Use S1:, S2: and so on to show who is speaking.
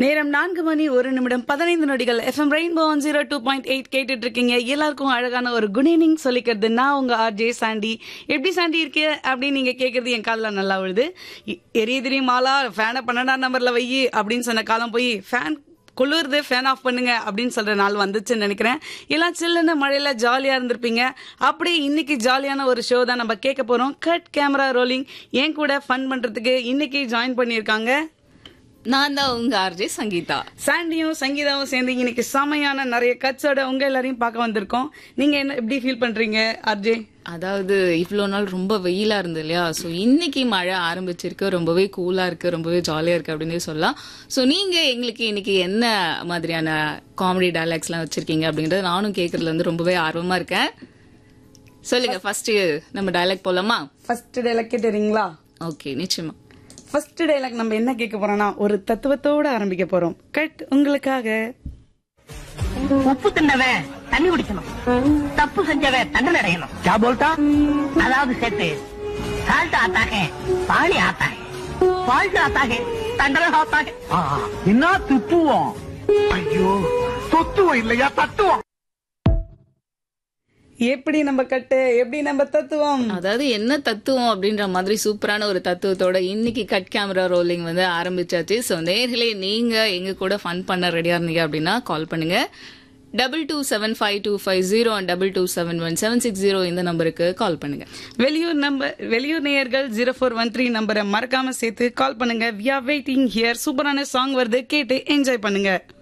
S1: நேரம் 4:01 FM rainbow 102.8 கேட்டுட்டு இருக்கீங்க. எல்லாருக்கும் அழகான ஒரு குட் ஈவினிங் சொல்லிக்கிறது நான் உங்க ஆர்ஜே சாண்டி. எப்படி சாண்டி இருக்கு அப்படின்னு நீங்க கேட்கறது என் காதுல நல்லா விழுது. எரியதிரி மாலா ஃபேனை 12ஆம் நம்பர்ல வை அப்படின்னு சொன்ன காலம் போய் ஃபேன் குளிர்து ஃபேன் ஆஃப் பண்ணுங்க அப்படின்னு சொல்ற நாள் வந்துச்சுன்னு நினைக்கிறேன். எல்லாம் சில்லுன்னு மழையில ஜாலியா இருந்திருப்பீங்க. அப்படியே இன்னைக்கு ஜாலியான ஒரு ஷோ தான் நம்ம கேட்க போறோம். Cut camera rolling. என் கூட ஃபன் பண்றதுக்கு இன்னைக்கு ஜாயின் பண்ணியிருக்காங்க.
S2: நான் தான் உங்க ஆர்ஜே சங்கீதா.
S1: சாண்டியும் சங்கீதாவும் சேர்ந்து இன்னைக்கு செமையான நிறைய கட்ஸோட உங்க எல்லாரையும் பார்க்க வந்திருக்கோம். நீங்க என்ன எப்படி ஃபீல் பண்றீங்க ஆர்ஜே?
S2: அதாவது இவ்வளவு நாள் ரொம்ப வெயிலா இருந்து இல்லையா, சோ இன்னைக்கு மழை ஆரம்பிச்சிருக்கு, ரொம்பவே கூலா இருக்கு, ரொம்பவே ஜாலியா இருக்கு அப்படின்னு சொல்லலாம். சோ நீங்க எங்களுக்கு இன்னைக்கு என்ன மாதிரியான காமெடி டயலாக்ஸ் எல்லாம் வச்சிருக்கீங்க அப்படிங்கறது நானும் கேட்கறதுல இருந்து ரொம்பவே ஆர்வமா இருக்கேன். சொல்லுங்க, ஃபர்ஸ்ட் நம்ம டயலாக் போலாமா?
S1: First dialogue கேட்டுறீங்களா?
S2: ஓகே, நிச்சயமா.
S1: ஃபர்ஸ்ட் டைலாக் நம்ம என்ன கேட்க போறோம்னா ஒரு தத்துவத்தோட ஆரம்பிக்க போறோம். கட் உங்களுக்காக.
S3: உப்பு தின்னவன் தண்ணி குடிக்கணும், தப்பு செஞ்சவன் தண்டனை அடையணும். क्या बोलता? அதாவது சேர்த்து சால்ட் ஆத்தாகே பாணி ஆத்தாகே, ஃபால்ட் ஆத்தாகே தண்டனை ஆத்தாகே. என்ன துத்துவோம்? ஐயோ தொத்துவோம் இல்லையா, தத்துவோம்.
S1: எப்படி நம்ம கட்டு, எப்படி நம்ம தத்துவம்,
S2: அதாவது என்ன தத்துவம் அப்படின்ற மாதிரி சூப்பரான ஒரு தத்துவத்தோட இன்னைக்கு கட் கேமரா ரோலிங் வந்து ஆரம்பிச்சாச்சு. ஸோ நேர்களே, நீங்க எங்க கூட ஃபன் பண்ண ரெடியா இருந்தீங்க அப்படின்னா கால் பண்ணுங்க. 227525 and 227176 இந்த நம்பருக்கு கால் பண்ணுங்க.
S1: வெளியூர் நேயர்கள் 0413 நம்பரை மறக்காம சேர்த்து கால் பண்ணுங்க. We are waiting here. சூப்பரான சாங் வருது, கேட்டு என்ஜாய் பண்ணுங்க.